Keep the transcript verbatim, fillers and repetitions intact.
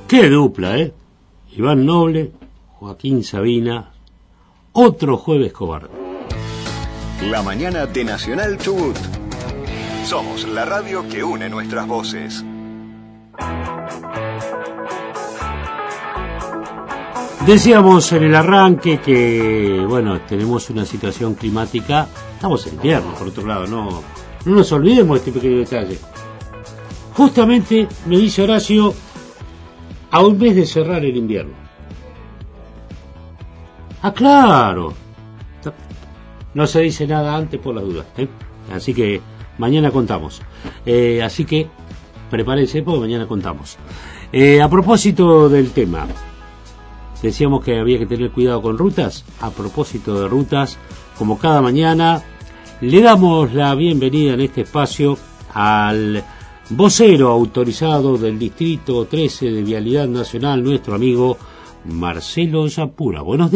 Qué dupla, ¿eh? Iván Noble, Joaquín Sabina, otro jueves cobarde. La mañana de Nacional Chubut. Somos la radio que une nuestras voces. Decíamos en el arranque que, bueno, tenemos una situación climática. Estamos en invierno, por otro lado, no, no nos olvidemos de este pequeño detalle. Justamente, me dice Horacio, a un mes de cerrar el invierno. Ah, claro. No se dice nada antes por las dudas, ¿eh? Así que mañana contamos. Eh, así que prepárense porque mañana contamos. Eh, a propósito del tema, decíamos que había que tener cuidado con rutas. A propósito de rutas, como cada mañana, le damos la bienvenida en este espacio al vocero autorizado del Distrito trece de Vialidad Nacional, nuestro amigo Marcelo Yapura. Buenos días.